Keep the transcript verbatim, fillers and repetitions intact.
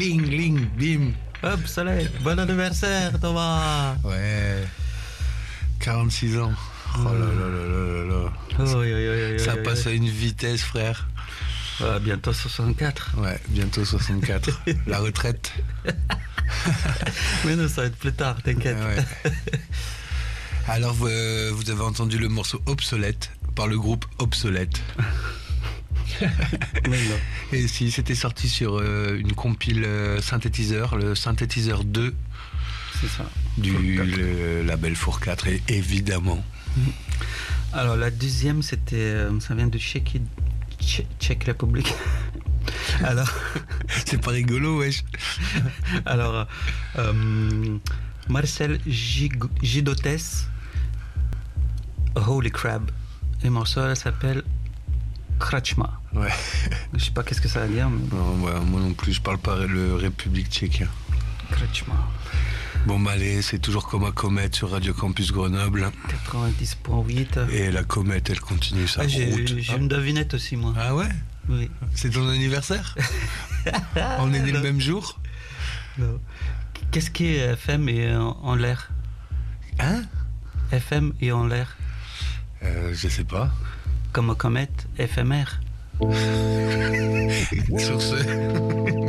ling, ling, bim. Obsolète. Bon anniversaire, Thomas. Ouais. quarante-six ans. Oh là là là là là là. Oh, oui, oui, oui, oui, Ça oui, passe oui. à une vitesse, frère. Ah, bientôt soixante-quatre. Ouais, bientôt soixante-quatre. La retraite. Mais non, ça va être plus tard, t'inquiète. Ouais. Alors, vous, euh, vous avez entendu le morceau Obsolète par le groupe Obsolète. Mais non. Et si c'était sorti sur euh, une compile euh, synthétiseur, le synthétiseur deux C'est ça. du Four quatre. le label Four quatre, et évidemment. Alors, la deuxième, c'était. euh, ça vient de Tchéquie. Tchè- Tchèque République. Alors. C'est pas rigolo, wesh. Alors, euh, Marcel Gig- Gidotes, Holy Crab. Et le morceau, elle s'appelle Krachma. Ouais. Je sais pas qu'est-ce que ça veut dire, mais Non, ouais, moi non plus, je parle pas le République tchèque. Krachma. Bon, bah allez, c'est toujours comme à Comète sur Radio Campus Grenoble. quatre-vingt-dix virgule huit. Et la Comète, elle continue sa Ah, j'ai route. j'ai Ah. une devinette aussi, moi. Ah ouais? Oui. C'est ton anniversaire? On est né le Non. même jour? Non. Qu'est-ce qui est F M et en, en l'air? Hein? F M et en l'air. euh, Je sais pas. Comme comète éphémère. Sur ce...